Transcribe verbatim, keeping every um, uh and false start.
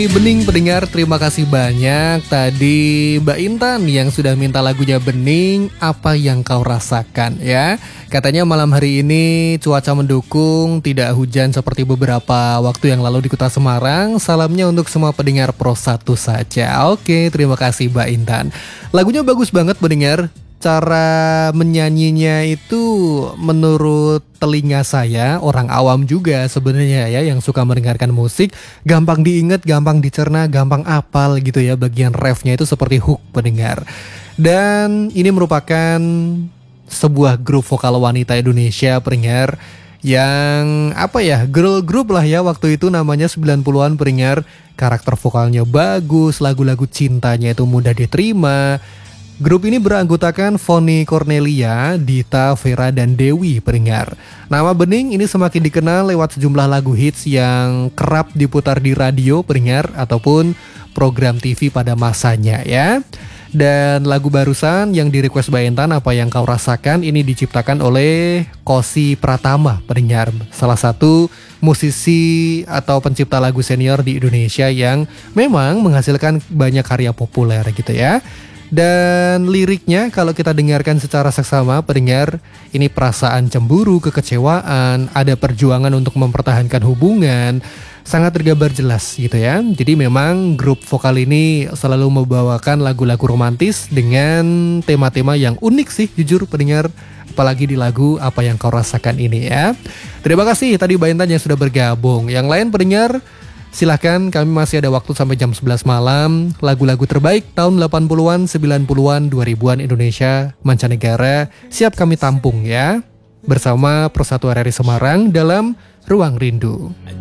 Bening pendengar, terima kasih banyak. Tadi Mbak Intan yang sudah minta lagunya Bening, Apa Yang Kau Rasakan ya. Katanya malam hari ini cuaca mendukung, tidak hujan seperti beberapa waktu yang lalu di kota Semarang. Salamnya untuk semua pendengar Pro satu saja. Oke, terima kasih Mbak Intan. Lagunya bagus banget pendengar. Cara menyanyinya itu menurut telinga saya, orang awam juga sebenarnya ya, yang suka mendengarkan musik, gampang diingat, gampang dicerna, gampang apal gitu ya. Bagian refnya itu seperti hook pendengar. Dan ini merupakan sebuah grup vokal wanita Indonesia pendengar, yang apa ya, girl group lah ya waktu itu, namanya sembilan puluhan pendengar. Karakter vokalnya bagus, lagu-lagu cintanya itu mudah diterima. Grup ini beranggotakan Vonny Cornelia, Dita, Vera, dan Dewi pendengar. Nama Bening ini semakin dikenal lewat sejumlah lagu hits yang kerap diputar di radio pendengar ataupun program T V pada masanya ya. Dan lagu barusan yang di request Mbak Intan, Apa Yang Kau Rasakan, ini diciptakan oleh Kosi Pratama pendengar, salah satu musisi atau pencipta lagu senior di Indonesia yang memang menghasilkan banyak karya populer gitu ya. Dan liriknya kalau kita dengarkan secara seksama pendengar, ini perasaan cemburu, kekecewaan, ada perjuangan untuk mempertahankan hubungan, sangat tergambar jelas gitu ya. Jadi memang grup vokal ini selalu membawakan lagu-lagu romantis dengan tema-tema yang unik sih jujur pendengar, apalagi di lagu Apa Yang Kau Rasakan ini ya. Terima kasih tadi Mbak Intan yang sudah bergabung. Yang lain pendengar, silahkan, kami masih ada waktu sampai jam sebelas malam. Lagu-lagu terbaik tahun delapan puluhan, sembilan puluhan, dua ribuan Indonesia, mancanegara siap kami tampung ya. Bersama Pro satu R R I Semarang dalam Ruang Rindu.